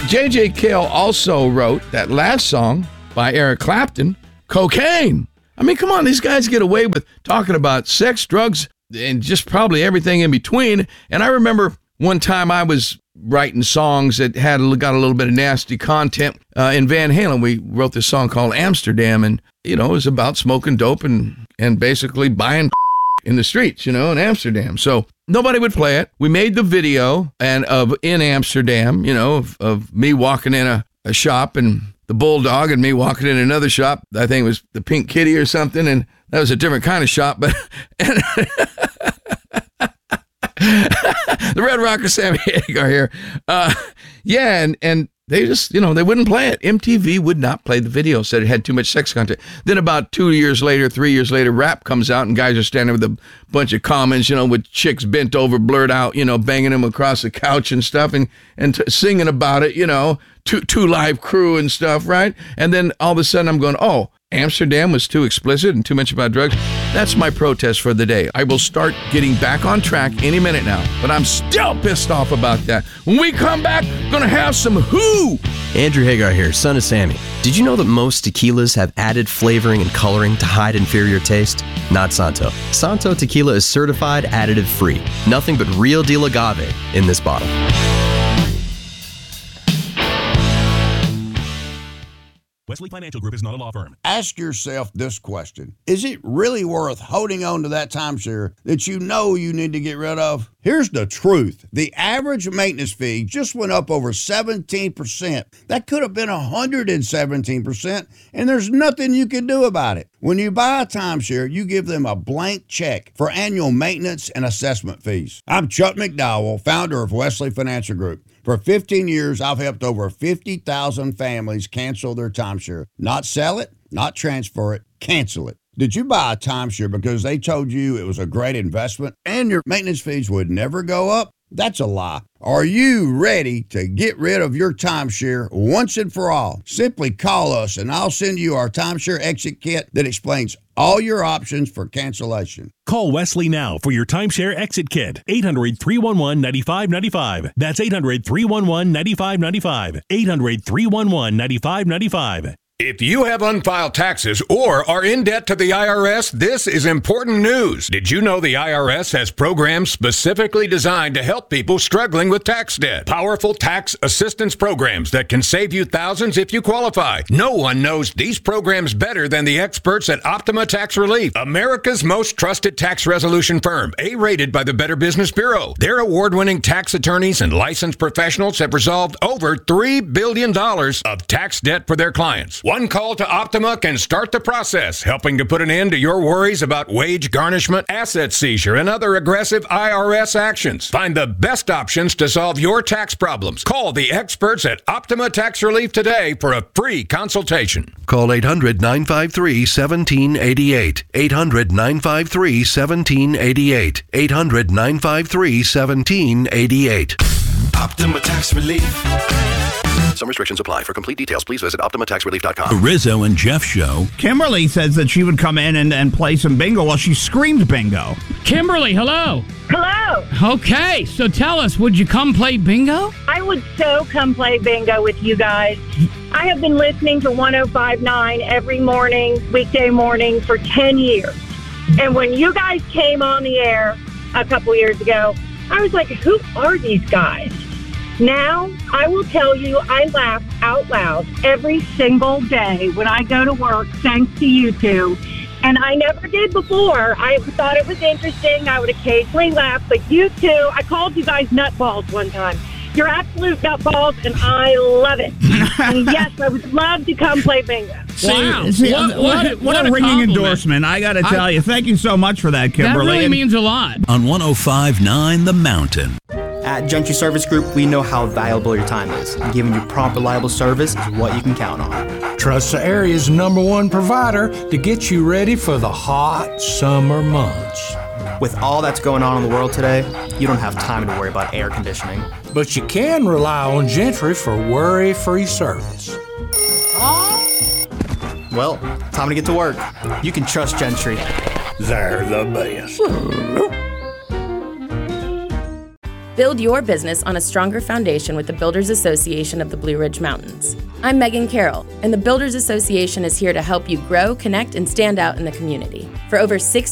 J.J. Cale also wrote that last song by Eric Clapton, Cocaine. I mean, come on, these guys get away with talking about sex, drugs, and just probably everything in between. And I remember one time I was writing songs that got a little bit of nasty content. In Van Halen, we wrote this song called Amsterdam, and, it was about smoking dope and basically buying in the streets, in Amsterdam. So nobody would play it. We made the video in Amsterdam, of me walking in a shop and the Bulldog and me walking in another shop. I think it was the Pink Kitty or something, and that was a different kind of shop, but the Red Rocker Sammy Hagar here. And they just, they wouldn't play it. MTV would not play the video, said it had too much sex content. Then about 3 years later, Rap comes out and guys are standing with a bunch of comments, with chicks bent over, blurred out, banging them across the couch and stuff and singing about it, Two Live Crew and stuff, right? And then all of a sudden I'm going, oh, Amsterdam was too explicit and too much about drugs. That's my protest for the day. I will start getting back on track any minute now, but I'm still pissed off about that. When we come back, gonna have some Who. Andrew Hagar here, son of Sammy. Did you know that most tequilas have added flavoring and coloring to hide inferior taste? Not Santo. Santo tequila is certified additive free. Nothing but real deal agave in this bottle. Wesley Financial Group is not a law firm. Ask yourself this question. Is it really worth holding on to that timeshare that you know you need to get rid of? Here's the truth. The average maintenance fee just went up over 17%. That could have been 117%, and there's nothing you can do about it. When you buy a timeshare, you give them a blank check for annual maintenance and assessment fees. I'm Chuck McDowell, founder of Wesley Financial Group. For 15 years, I've helped over 50,000 families cancel their timeshare. Not sell it, not transfer it, cancel it. Did you buy a timeshare because they told you it was a great investment and your maintenance fees would never go up? That's a lie. Are you ready to get rid of your timeshare once and for all? Simply call us and I'll send you our timeshare exit kit that explains all your options for cancellation. Call Wesley now for your timeshare exit kit. 800-311-9595. That's 800-311-9595. 800-311-9595. If you have unfiled taxes or are in debt to the IRS, this is important news. Did you know the IRS has programs specifically designed to help people struggling with tax debt? Powerful tax assistance programs that can save you thousands if you qualify. No one knows these programs better than the experts at Optima Tax Relief, America's most trusted tax resolution firm, A-rated by the Better Business Bureau. Their award-winning tax attorneys and licensed professionals have resolved over $3 billion of tax debt for their clients. One call to Optima can start the process, helping to put an end to your worries about wage garnishment, asset seizure, and other aggressive IRS actions. Find the best options to solve your tax problems. Call the experts at Optima Tax Relief today for a free consultation. Call 800-953-1788. 800-953-1788. 800-953-1788. Optima Tax Relief. Some restrictions apply. For complete details, please visit OptimaTaxRelief.com. The Rizzo and Jeff Show. Kimberly says that she would come in and play some bingo. Well, she screamed bingo. Kimberly, hello. Hello. Okay, so tell us, would you come play bingo? I would so come play bingo with you guys. I have been listening to 105.9 every morning, weekday morning, for 10 years. And when you guys came on the air a couple years ago, I was like, who are these guys? Now, I will tell you, I laugh out loud every single day when I go to work, thanks to you two. And I never did before. I thought it was interesting. I would occasionally laugh. But you two, I called you guys nutballs one time. You're absolute nutballs, and I love it. And yes, I would love to come play bingo. Wow. What a ringing endorsement. I got to tell you. Thank you so much for that, Kimberly. That really means a lot. On 105.9 The Mountain. At Gentry Service Group, we know how valuable your time is, and giving you prompt, reliable service is what you can count on. Trust the area's #1 provider to get you ready for the hot summer months. With all that's going on in the world today, you don't have time to worry about air conditioning. But you can rely on Gentry for worry-free service. Well, time to get to work. You can trust Gentry. They're the best. Build your business on a stronger foundation with the Builders Association of the Blue Ridge Mountains. I'm Megan Carroll, and the Builders Association is here to help you grow, connect, and stand out in the community. For over 60